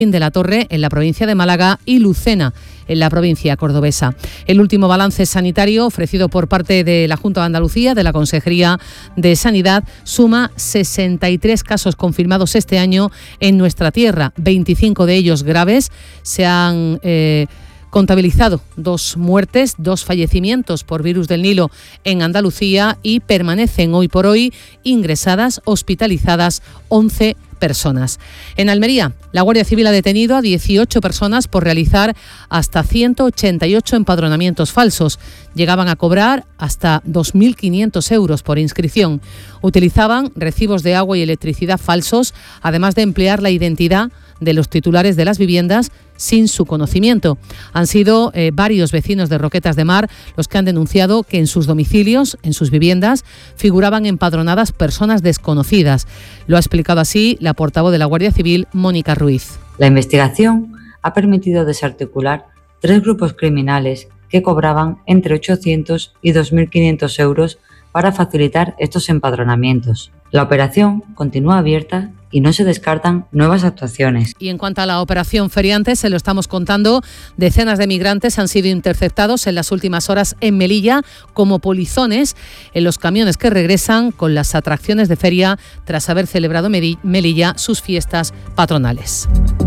de la Torre, en la provincia de Málaga, y Lucena, en la provincia cordobesa. El último balance sanitario ofrecido por parte de la Junta de Andalucía, de la Consejería de Sanidad, suma 63 casos confirmados este año en nuestra tierra, 25 de ellos graves. Se han contabilizado 2 muertes, 2 fallecimientos por virus del Nilo en Andalucía, y permanecen hoy por hoy ingresadas, hospitalizadas 11 personas. En Almería, la Guardia Civil ha detenido a 18 personas por realizar hasta 188 empadronamientos falsos. Llegaban a cobrar hasta 2.500 euros por inscripción. Utilizaban recibos de agua y electricidad falsos, además de emplear la identidad de los titulares de las viviendas sin su conocimiento. Han sido varios vecinos de Roquetas de Mar los que han denunciado que en sus domicilios, en sus viviendas, figuraban empadronadas personas desconocidas. Lo ha explicado así la portavoz de la Guardia Civil, Mónica Ruiz. La investigación ha permitido desarticular 3 grupos criminales que cobraban entre 800 y 2.500 euros para facilitar estos empadronamientos. La operación continúa abierta y no se descartan nuevas actuaciones. Y en cuanto a la operación Feriantes, se lo estamos contando, decenas de migrantes han sido interceptados en las últimas horas en Melilla como polizones en los camiones que regresan con las atracciones de feria tras haber celebrado Melilla sus fiestas patronales.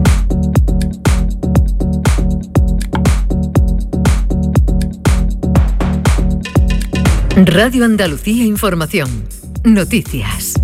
Radio Andalucía Información. Noticias.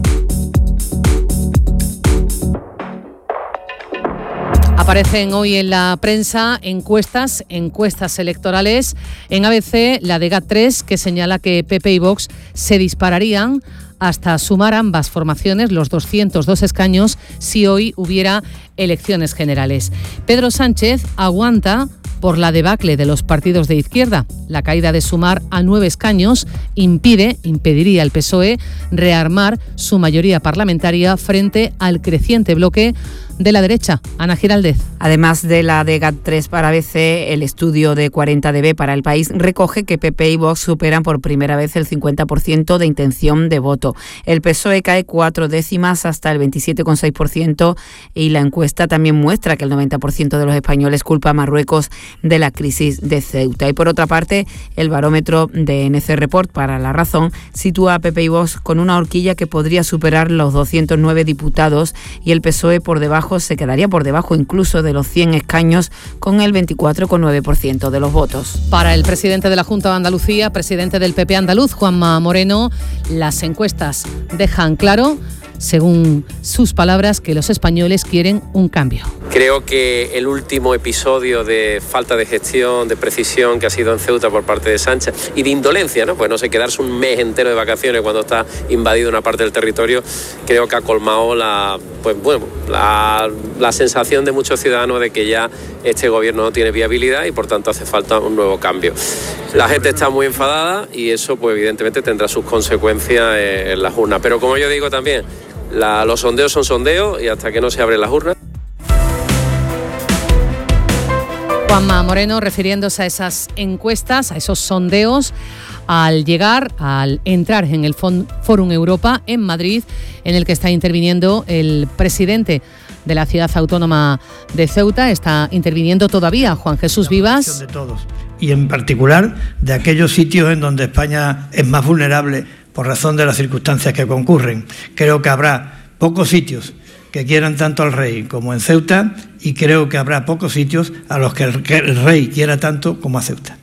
Aparecen hoy en la prensa encuestas electorales. En ABC, la de GAT3, que señala que PP y Vox se dispararían hasta sumar ambas formaciones los 202 escaños si hoy hubiera elecciones generales. Pedro Sánchez aguanta por la debacle de los partidos de izquierda. La caída de Sumar a 9 escaños impediría al PSOE rearmar su mayoría parlamentaria frente al creciente bloque de la derecha. Ana Giraldez. Además de la de GAT3 para ABC, el estudio de 40DB para El País recoge que PP y Vox superan por primera vez el 50% de intención de voto. El PSOE cae 4 décimas hasta el 27,6% y la encuesta también muestra que el 90% de los españoles culpa a Marruecos de la crisis de Ceuta. Y por otra parte, el barómetro de NC Report para La Razón sitúa a PP y Vox con una horquilla que podría superar los 209 diputados y el PSOE se quedaría por debajo incluso de los 100 escaños con el 24,9% de los votos. Para el presidente de la Junta de Andalucía, presidente del PP andaluz, Juanma Moreno, las encuestas dejan claro, según sus palabras, que los españoles quieren un cambio. Creo que el último episodio de falta de gestión, de precisión que ha sido en Ceuta por parte de Sánchez y de indolencia, ¿no? Pues no sé, quedarse un mes entero de vacaciones cuando está invadido una parte del territorio, creo que ha colmado la sensación de muchos ciudadanos de que ya este gobierno no tiene viabilidad y por tanto hace falta un nuevo cambio. La gente está muy enfadada y eso pues evidentemente tendrá sus consecuencias en las urnas. Pero como yo digo también, los sondeos son sondeos y hasta que no se abren las urnas. Juanma Moreno refiriéndose a esas encuestas, a esos sondeos, al entrar en el Fórum Europa en Madrid, en el que está interviniendo el presidente de la ciudad autónoma de Ceuta. Está interviniendo todavía Juan Jesús Vivas. De todos, y en particular de aquellos sitios en donde España es más vulnerable por razón de las circunstancias que concurren. Creo que habrá pocos sitios que quieran tanto al rey como en Ceuta y creo que habrá pocos sitios a los que el rey quiera tanto como a Ceuta.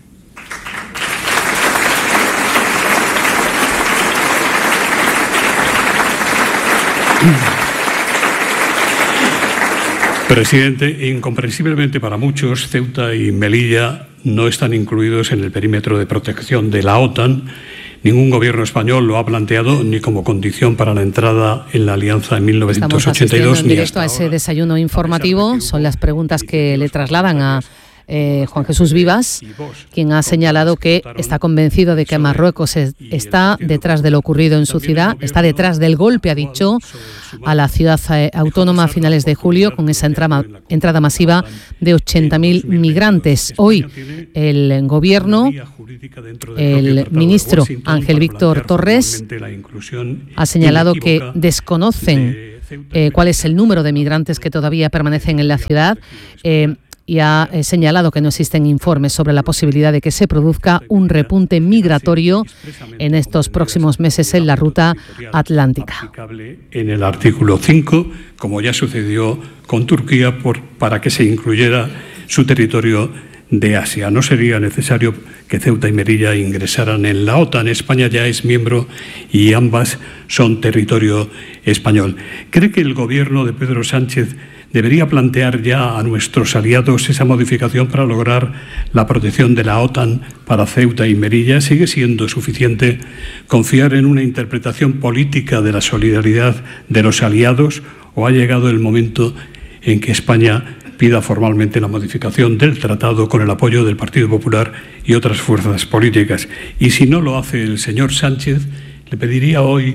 Presidente, incomprensiblemente para muchos, Ceuta y Melilla no están incluidos en el perímetro de protección de la OTAN. Ningún gobierno español lo ha planteado ni como condición para la entrada en la alianza en 1982. Estamos asistiendo en directo a ese desayuno informativo. Son las preguntas que le trasladan a Juan Jesús Vivas, quien ha señalado que está convencido de que Marruecos está detrás de lo ocurrido en su ciudad, está detrás del golpe, ha dicho, a la ciudad autónoma a finales de julio, con esa entrada masiva de 80.000 migrantes. Hoy el gobierno, el ministro Ángel Víctor Torres, ha señalado que desconocen cuál es el número de migrantes que todavía permanecen en la ciudad. Y ha señalado que no existen informes sobre la posibilidad de que se produzca un repunte migratorio en estos próximos meses en la ruta atlántica. En el artículo 5, como ya sucedió con Turquía, para que se incluyera su territorio de Asia. No sería necesario que Ceuta y Melilla ingresaran en la OTAN. España ya es miembro y ambas son territorio español. ¿Cree que el gobierno de Pedro Sánchez debería plantear ya a nuestros aliados esa modificación para lograr la protección de la OTAN para Ceuta y Melilla? ¿Sigue siendo suficiente confiar en una interpretación política de la solidaridad de los aliados o ha llegado el momento en que España pida formalmente la modificación del tratado con el apoyo del Partido Popular y otras fuerzas políticas? Y si no lo hace el señor Sánchez, le pediría hoy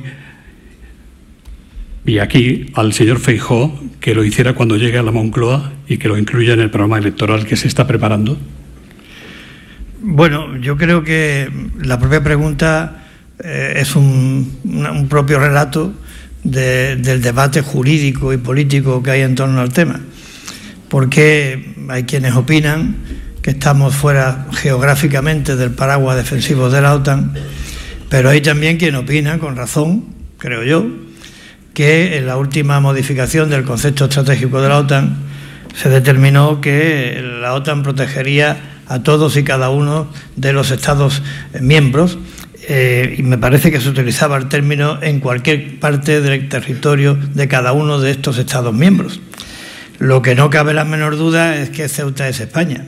y aquí al señor Feijóo que lo hiciera cuando llegue a la Moncloa y que lo incluya en el programa electoral que se está preparando. Bueno, yo creo que la propia pregunta es un propio relato del debate jurídico y político que hay en torno al tema, porque hay quienes opinan que estamos fuera geográficamente del paraguas defensivo de la OTAN, pero hay también quien opina, con razón, creo yo, que en la última modificación del concepto estratégico de la OTAN se determinó que la OTAN protegería a todos y cada uno de los Estados miembros, y me parece que se utilizaba el término en cualquier parte del territorio de cada uno de estos Estados miembros. Lo que no cabe la menor duda es que Ceuta es España.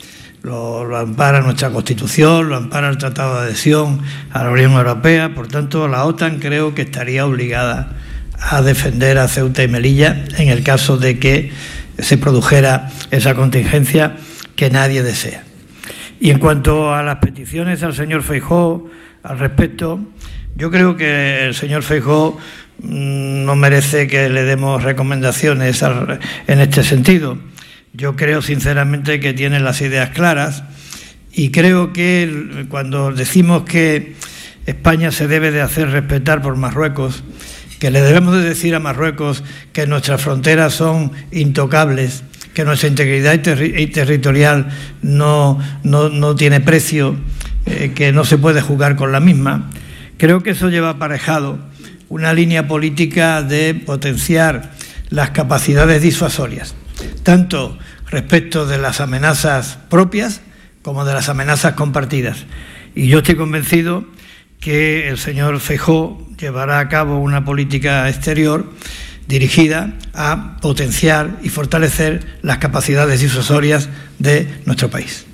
Lo ampara nuestra Constitución, lo ampara el Tratado de Adhesión a la Unión Europea. Por tanto, la OTAN creo que estaría obligada a defender a Ceuta y Melilla en el caso de que se produjera esa contingencia que nadie desea. Y en cuanto a las peticiones al señor Feijóo al respecto, yo creo que el señor Feijóo no merece que le demos recomendaciones en este sentido. Yo creo sinceramente que tiene las ideas claras y creo que cuando decimos que España se debe de hacer respetar por Marruecos, que le debemos de decir a Marruecos que nuestras fronteras son intocables, que nuestra integridad territorial no tiene precio, que no se puede jugar con la misma. Creo que eso lleva aparejado una línea política de potenciar las capacidades disuasorias, tanto respecto de las amenazas propias como de las amenazas compartidas. Y yo estoy convencido que el señor Feijóo llevará a cabo una política exterior dirigida a potenciar y fortalecer las capacidades disuasorias de nuestro país.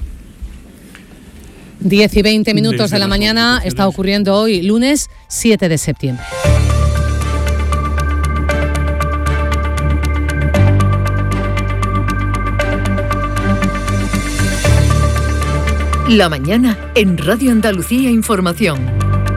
10 y 20 minutos de la mañana, está ocurriendo hoy, lunes 7 de septiembre. La mañana en Radio Andalucía Información.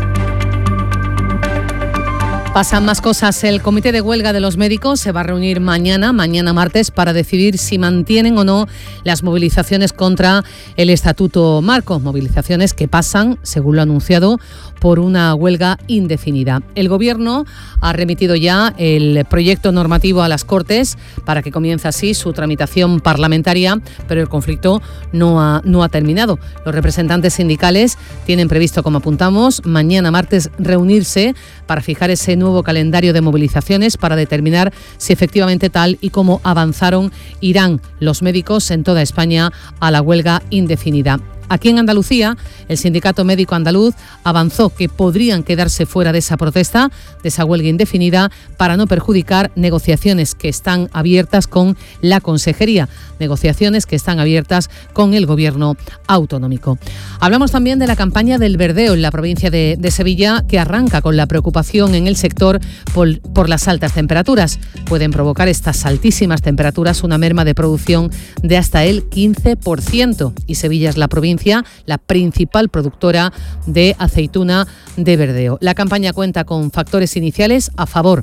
Pasan más cosas. El comité de huelga de los médicos se va a reunir mañana martes, para decidir si mantienen o no las movilizaciones contra el Estatuto Marco. Movilizaciones que pasan, según lo anunciado, por una huelga indefinida. El Gobierno ha remitido ya el proyecto normativo a las Cortes para que comience así su tramitación parlamentaria, pero el conflicto no ha terminado. Los representantes sindicales tienen previsto, como apuntamos, mañana martes reunirse para fijar ese nuevo calendario de movilizaciones para determinar si efectivamente, tal y como avanzaron, irán los médicos en toda España a la huelga indefinida. Aquí en Andalucía, el Sindicato Médico Andaluz avanzó que podrían quedarse fuera de esa protesta, de esa huelga indefinida, para no perjudicar negociaciones que están abiertas con la Consejería, negociaciones que están abiertas con el Gobierno autonómico. Hablamos también de la campaña del verdeo en la provincia de Sevilla, que arranca con la preocupación en el sector por las altas temperaturas. Pueden provocar estas altísimas temperaturas una merma de producción de hasta el 15%, y Sevilla es la provincia la principal productora de aceituna de verdeo. La campaña cuenta con factores iniciales a favor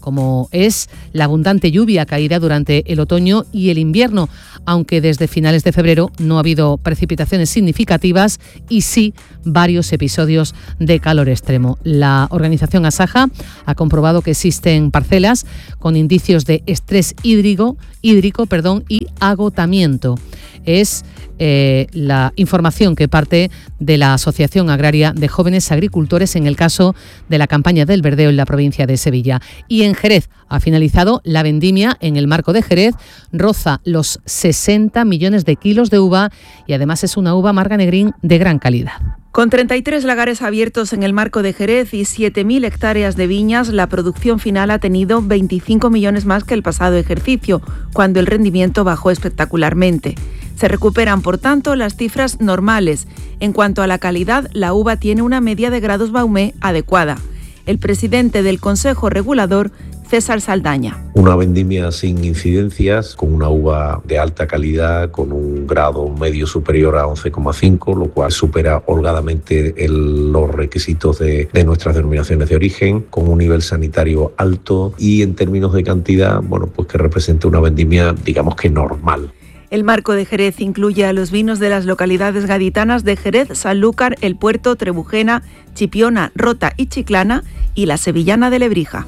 como es la abundante lluvia caída durante el otoño y el invierno, aunque desde finales de febrero no ha habido precipitaciones significativas y sí varios episodios de calor extremo. La organización Asaja ha comprobado que existen parcelas con indicios de estrés hídrico y agotamiento. Es la información que parte de la Asociación Agraria de Jóvenes Agricultores en el caso de la campaña del verdeo en la provincia de Sevilla. Y en Jerez ha finalizado la vendimia en el marco de Jerez, roza los 60 millones de kilos de uva y además es una uva Marga Negrín de gran calidad. Con 33 lagares abiertos en el marco de Jerez y 7.000 hectáreas de viñas, la producción final ha tenido 25 millones más que el pasado ejercicio, cuando el rendimiento bajó espectacularmente. Se recuperan, por tanto, las cifras normales. En cuanto a la calidad, la uva tiene una media de grados Baumé adecuada. El presidente del Consejo Regulador, César Saldaña. Una vendimia sin incidencias, con una uva de alta calidad, con un grado medio superior a 11,5, lo cual supera holgadamente los requisitos de nuestras denominaciones de origen, con un nivel sanitario alto y en términos de cantidad, pues que representa una vendimia, digamos que normal. El marco de Jerez incluye a los vinos de las localidades gaditanas de Jerez, Sanlúcar, El Puerto, Trebujena, Chipiona, Rota y Chiclana y la sevillana de Lebrija.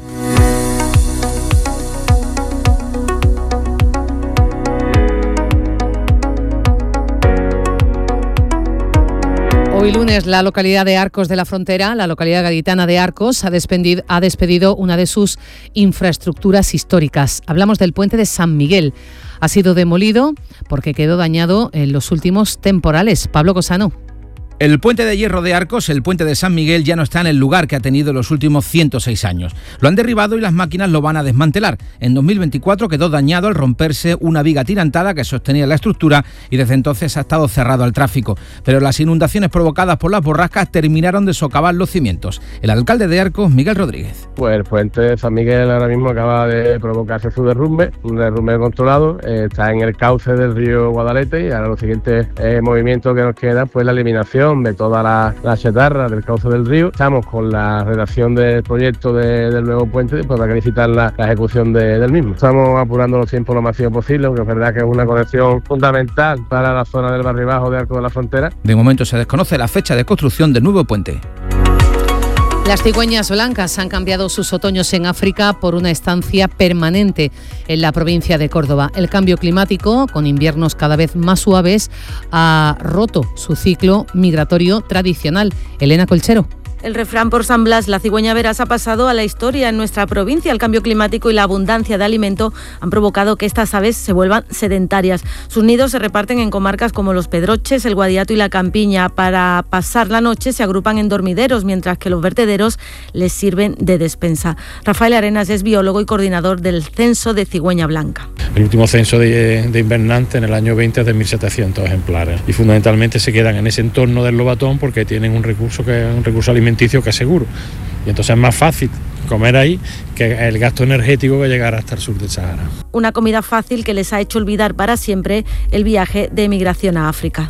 Hoy lunes la localidad de Arcos de la Frontera, la localidad gaditana de Arcos, ha despedido una de sus infraestructuras históricas. Hablamos del puente de San Miguel. Ha sido demolido porque quedó dañado en los últimos temporales. Pablo Cosano. El puente de hierro de Arcos, el puente de San Miguel, ya no está en el lugar que ha tenido los últimos 106 años. Lo han derribado y las máquinas lo van a desmantelar. En 2024 quedó dañado al romperse una viga atirantada que sostenía la estructura y desde entonces ha estado cerrado al tráfico. Pero las inundaciones provocadas por las borrascas terminaron de socavar los cimientos. El alcalde de Arcos, Miguel Rodríguez. Pues el puente de San Miguel ahora mismo acaba de provocarse su derrumbe, un derrumbe controlado. Está en el cauce del río Guadalete y ahora los siguientes movimientos que nos quedan, pues la eliminación de toda la chatarra del cauce del río. Estamos con la redacción del proyecto del nuevo puente para licitar la ejecución del mismo. Estamos apurando los tiempos lo máximo posible, porque es verdad que es una conexión fundamental para la zona del barrio bajo de Arcos de la Frontera. De momento se desconoce la fecha de construcción del nuevo puente. Las cigüeñas blancas han cambiado sus otoños en África por una estancia permanente en la provincia de Córdoba. El cambio climático, con inviernos cada vez más suaves, ha roto su ciclo migratorio tradicional. Elena Colchero. El refrán por San Blas, la cigüeña veraz, ha pasado a la historia en nuestra provincia. El cambio climático y la abundancia de alimento han provocado que estas aves se vuelvan sedentarias. Sus nidos se reparten en comarcas como Los Pedroches, El Guadiato y La Campiña. Para pasar la noche se agrupan en dormideros, mientras que los vertederos les sirven de despensa. Rafael Arenas es biólogo y coordinador del censo de cigüeña blanca. El último censo de invernante en el año 20 es de 1.700 ejemplares y fundamentalmente se quedan en ese entorno del Lobatón porque tienen un recurso alimentario que es seguro, y entonces es más fácil comer ahí que el gasto energético que llegar hasta el sur del Sahara. Una comida fácil que les ha hecho olvidar para siempre el viaje de emigración a África.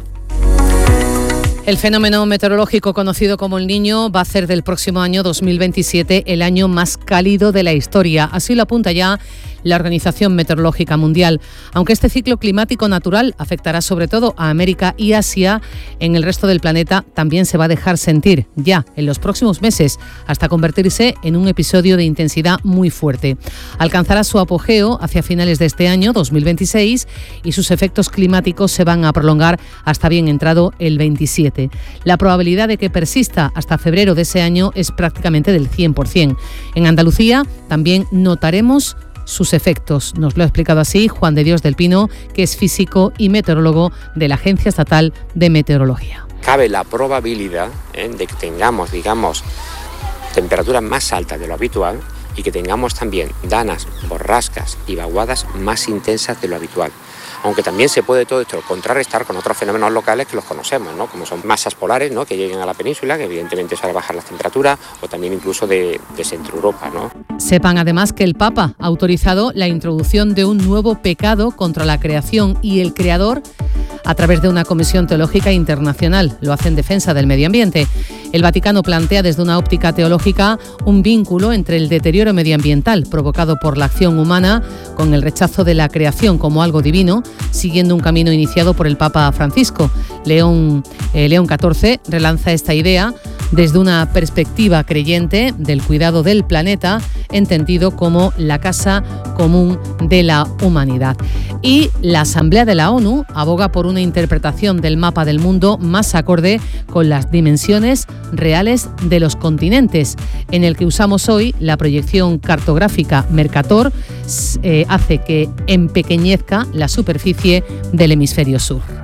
El fenómeno meteorológico conocido como el Niño va a hacer del próximo año 2027 el año más cálido de la historia. Así lo apunta ya la Organización Meteorológica Mundial. Aunque este ciclo climático natural afectará sobre todo a América y Asia, en el resto del planeta también se va a dejar sentir ya en los próximos meses hasta convertirse en un episodio de intensidad muy fuerte. Alcanzará su apogeo hacia finales de este año 2026 y sus efectos climáticos se van a prolongar hasta bien entrado el 27. La probabilidad de que persista hasta febrero de ese año es prácticamente del 100%. En Andalucía también notaremos sus efectos. Nos lo ha explicado así Juan de Dios del Pino, que es físico y meteorólogo de la Agencia Estatal de Meteorología. Cabe la probabilidad de que tengamos, temperaturas más altas de lo habitual y que tengamos también danas, borrascas y vaguadas más intensas de lo habitual. Aunque también se puede todo esto contrarrestar con otros fenómenos locales que los conocemos, ¿no? Como son masas polares, ¿no? Que lleguen a la península, que evidentemente suele bajar las temperaturas, o también incluso de Centro Europa, ¿no? Sepan además que el Papa ha autorizado la introducción de un nuevo pecado contra la creación y el Creador a través de una comisión teológica internacional. Lo hace en defensa del medio ambiente. El Vaticano plantea desde una óptica teológica un vínculo entre el deterioro medioambiental provocado por la acción humana con el rechazo de la creación como algo divino, siguiendo un camino iniciado por el Papa Francisco. León XIV relanza esta idea desde una perspectiva creyente del cuidado del planeta, entendido como la casa común de la humanidad. Y la Asamblea de la ONU aboga por una interpretación del mapa del mundo más acorde con las dimensiones reales de los continentes. En el que usamos hoy, la proyección cartográfica Mercator hace que empequeñezca la superficie del hemisferio sur.